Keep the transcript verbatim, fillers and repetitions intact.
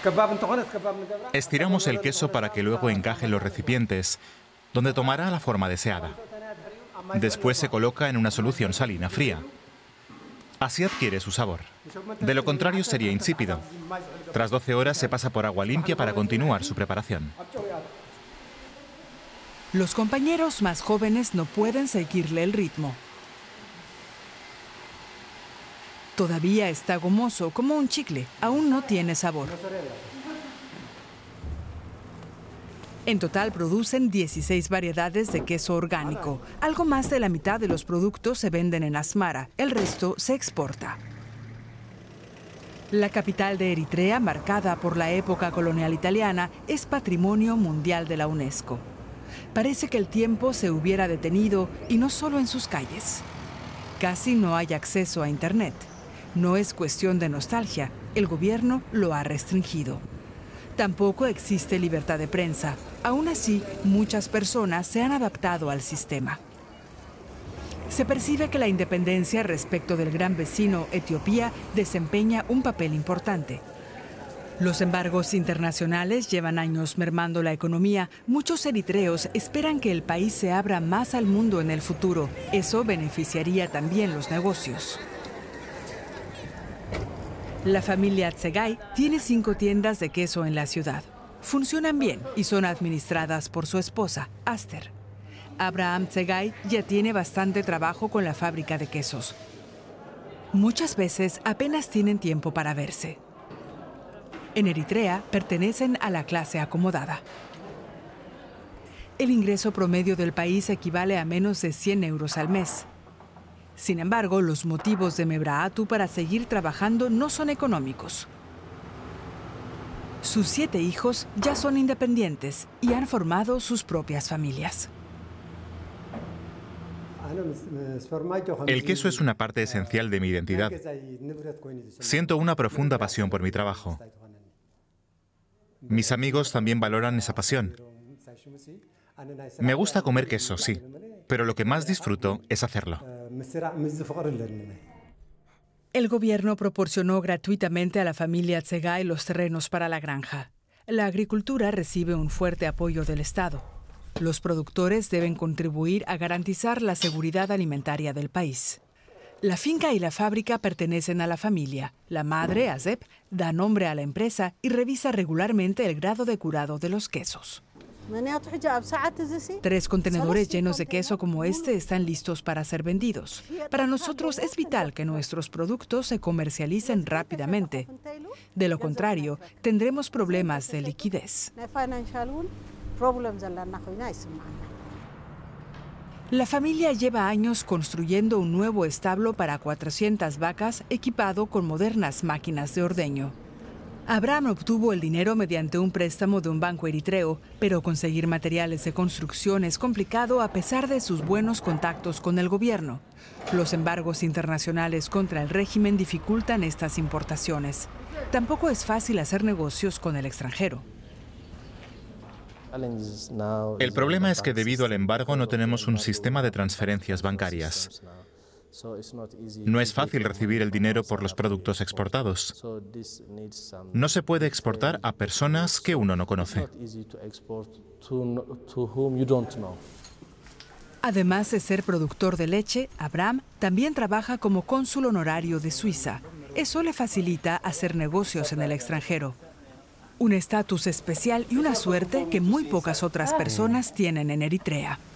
Estiramos el queso para que luego encaje en los recipientes, donde tomará la forma deseada. Después se coloca en una solución salina fría. Así adquiere su sabor. De lo contrario sería insípido. Tras doce horas se pasa por agua limpia para continuar su preparación. Los compañeros más jóvenes no pueden seguirle el ritmo. Todavía está gomoso, como un chicle, aún no tiene sabor. En total producen dieciséis variedades de queso orgánico. Algo más de la mitad de los productos se venden en Asmara, el resto se exporta. La capital de Eritrea, marcada por la época colonial italiana, es Patrimonio Mundial de la UNESCO. Parece que el tiempo se hubiera detenido, y no solo en sus calles. Casi no hay acceso a Internet. No es cuestión de nostalgia, el gobierno lo ha restringido. Tampoco existe libertad de prensa. Aún así, muchas personas se han adaptado al sistema. Se percibe que la independencia respecto del gran vecino, Etiopía, desempeña un papel importante. Los embargos internacionales llevan años mermando la economía. Muchos eritreos esperan que el país se abra más al mundo en el futuro. Eso beneficiaría también los negocios. La familia Tsegai tiene cinco tiendas de queso en la ciudad. Funcionan bien y son administradas por su esposa, Aster. Abraham Tsegai ya tiene bastante trabajo con la fábrica de quesos. Muchas veces apenas tienen tiempo para verse. En Eritrea pertenecen a la clase acomodada. El ingreso promedio del país equivale a menos de cien euros al mes. Sin embargo, los motivos de Mebrahatu para seguir trabajando no son económicos. Sus siete hijos ya son independientes y han formado sus propias familias. El queso es una parte esencial de mi identidad. Siento una profunda pasión por mi trabajo. Mis amigos también valoran esa pasión. Me gusta comer queso, sí, pero lo que más disfruto es hacerlo. El gobierno proporcionó gratuitamente a la familia Tsegai los terrenos para la granja. La agricultura recibe un fuerte apoyo del Estado. Los productores deben contribuir a garantizar la seguridad alimentaria del país. La finca y la fábrica pertenecen a la familia. La madre, Azep, da nombre a la empresa y revisa regularmente el grado de curado de los quesos. Tres contenedores llenos de queso como este están listos para ser vendidos. Para nosotros es vital que nuestros productos se comercialicen rápidamente. De lo contrario, tendremos problemas de liquidez. La familia lleva años construyendo un nuevo establo para cuatrocientas vacas equipado con modernas máquinas de ordeño. Abraham obtuvo el dinero mediante un préstamo de un banco eritreo, pero conseguir materiales de construcción es complicado a pesar de sus buenos contactos con el gobierno. Los embargos internacionales contra el régimen dificultan estas importaciones. Tampoco es fácil hacer negocios con el extranjero. El problema es que debido al embargo no tenemos un sistema de transferencias bancarias. No es fácil recibir el dinero por los productos exportados. No se puede exportar a personas que uno no conoce. Además de ser productor de leche, Abraham también trabaja como cónsul honorario de Suiza. Eso le facilita hacer negocios en el extranjero. Un estatus especial y una suerte que muy pocas otras personas tienen en Eritrea.